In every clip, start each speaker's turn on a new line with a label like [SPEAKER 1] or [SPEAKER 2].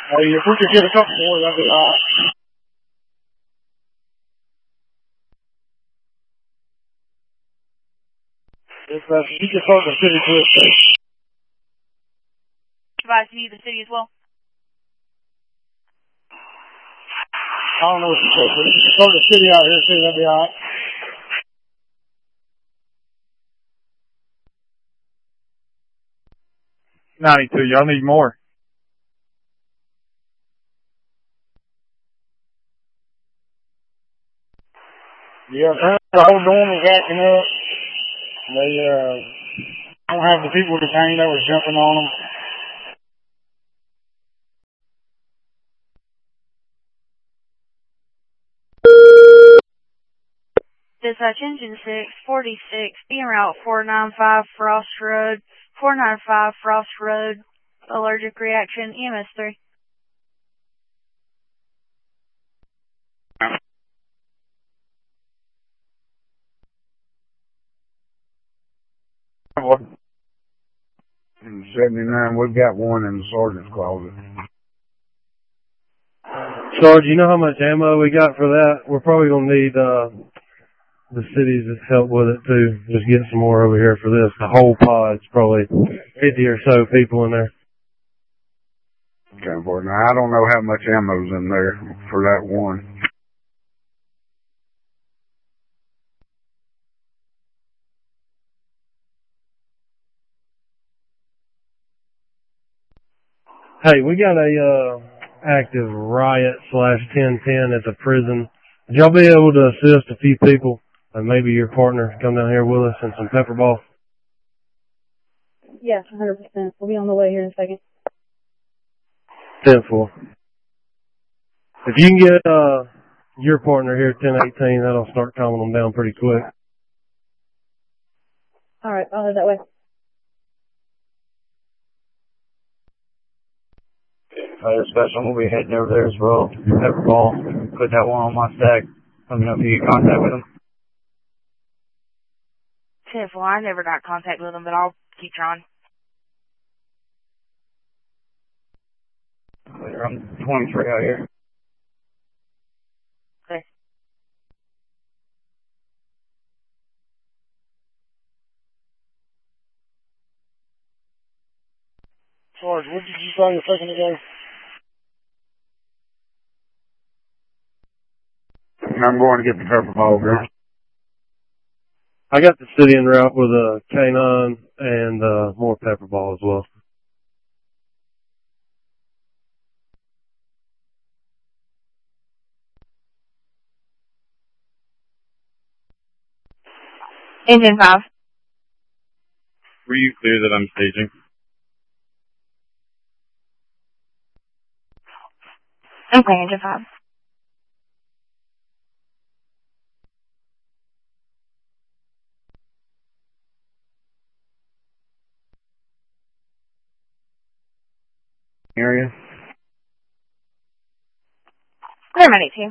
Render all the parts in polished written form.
[SPEAKER 1] Hey, if we could get a couple more, that'd be all right. If you can start the city quick.
[SPEAKER 2] Advise you the city as well.
[SPEAKER 1] I don't know what you said, but if you can start the city out here too, that'd be all right. 92, y'all need more. Yeah, the whole dorm is acting up. They don't have the people detained that was jumping on them.
[SPEAKER 2] Dispatch Engine 646, en route 495 Frost Road, 495 Frost Road, allergic reaction, EMS 3.
[SPEAKER 3] In 79, we've got one in the sergeant's closet.
[SPEAKER 4] Sarge, you know how much ammo we got for that? We're probably going to need the city's help with it too. Just get some more over here for this. The whole pod's probably 50 or so people in there.
[SPEAKER 3] Okay, boy. Now, I don't know how much ammo's in there for that one.
[SPEAKER 4] Hey, we got a active riot /1010 at the prison. Would y'all be able to assist a few people and maybe your partner come down here with us and some pepper ball?
[SPEAKER 5] Yes, 100%. We'll be on the way here in a second.
[SPEAKER 4] 10-4. If you can get your partner here at 1018, that'll start calming them down pretty quick.
[SPEAKER 5] All right, I'll head that way.
[SPEAKER 6] Special, we'll be heading over there as well. Pepper ball. Put that one on my stack. Let me know if you get contact with them.
[SPEAKER 2] 10-4, I never got contact with them, but I'll keep trying.
[SPEAKER 6] I'm 23 out here.
[SPEAKER 2] Okay.
[SPEAKER 1] Sarge, what did you say a second ago?
[SPEAKER 3] I'm going to get the pepper ball, girl.
[SPEAKER 4] I got the city en route with a K9 and more pepper ball as well.
[SPEAKER 2] Engine 5.
[SPEAKER 7] Were you clear that I'm staging?
[SPEAKER 2] Okay, Engine 5.
[SPEAKER 3] Area?
[SPEAKER 2] Clear 92.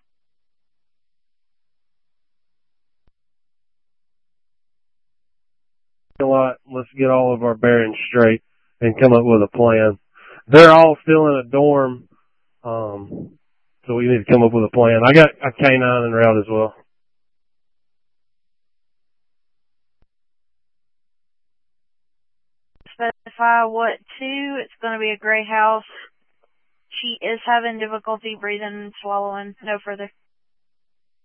[SPEAKER 4] A lot. Let's get all of our bearings straight and come up with a plan. They're all still in a dorm, so we need to come up with a plan. I got a K9 en route as well.
[SPEAKER 2] Specify what to. It's going to be a gray house. She is having difficulty breathing and swallowing. No further.